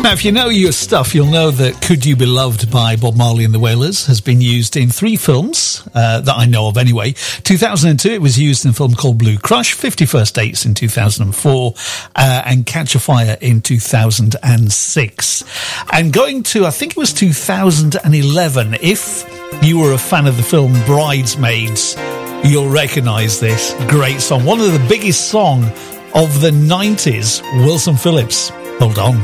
Now, if you know your stuff, you'll know that Could You Be Loved by Bob Marley and the Wailers has been used in 3 films, that I know of anyway. 2002, it was used in a film called Blue Crush, 51st Dates in 2004, and Catch a Fire in 2006. And going to, I think it was 2011, if you were a fan of the film Bridesmaids, you'll recognise this great song. One of the biggest songs of the 90s, Wilson Phillips. Hold on.